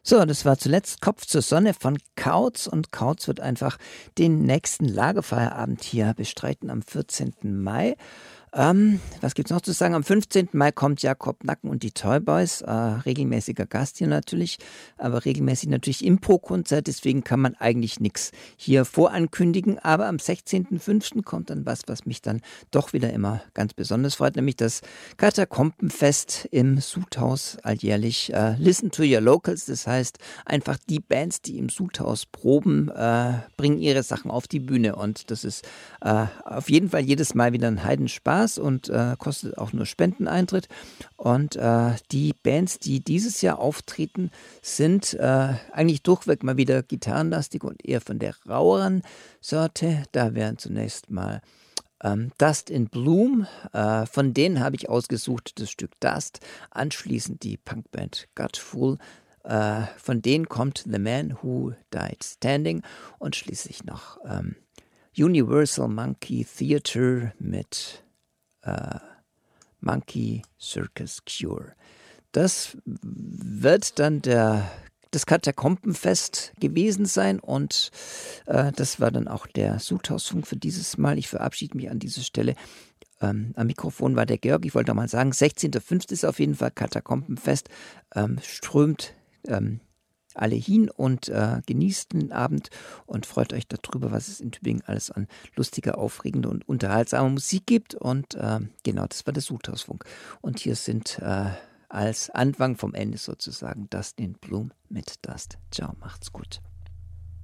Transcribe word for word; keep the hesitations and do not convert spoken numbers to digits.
So, das war zuletzt Kopf zur Sonne von Kautz und Kautz wird einfach den nächsten Lagerfeierabend hier bestreiten am vierzehnten Mai. Ähm, was gibt's noch zu sagen? Am fünfzehnten Mai kommt Jakob Nacken und die Toyboys, äh, regelmäßiger Gast hier natürlich, aber regelmäßig natürlich Impro-Konzert, deswegen kann man eigentlich nichts hier vorankündigen, aber am sechzehnten fünften kommt dann was, was mich dann doch wieder immer ganz besonders freut, nämlich das Katakombenfest im Sudhaus alljährlich. Äh, Listen to your locals, das heißt einfach die Bands, die im Sudhaus proben, äh, bringen ihre Sachen auf die Bühne und das ist äh, auf jeden Fall jedes Mal wieder ein Heidenspaß und äh, kostet auch nur Spendeneintritt. Und äh, die Bands, die dieses Jahr auftreten, sind äh, eigentlich durchweg mal wieder gitarrenlastig und eher von der raueren Sorte. Da wären zunächst mal ähm, Dust in Bloom. Äh, von denen habe ich ausgesucht das Stück Dust. Anschließend die Punkband Gutful. Äh, von denen kommt The Man Who Died Standing. Und schließlich noch ähm, Universal Monkey Theatre mit äh, Monkey Circus Cure. Das wird dann der, das Katakombenfest gewesen sein und äh, das war dann auch der Sudhausfunk für dieses Mal. Ich verabschiede mich an dieser Stelle. Ähm, am Mikrofon war der Georg. Ich wollte noch mal sagen, sechzehnten fünften ist auf jeden Fall Katakombenfest. Ähm, strömt ähm, alle hin und äh, genießt den Abend und freut euch darüber, was es in Tübingen alles an lustiger, aufregender und unterhaltsamer Musik gibt. Und äh, genau, das war der Sudhausfunk. Und hier sind äh, als Anfang vom Ende sozusagen Dust in Bloom mit Dust. Ciao, macht's gut.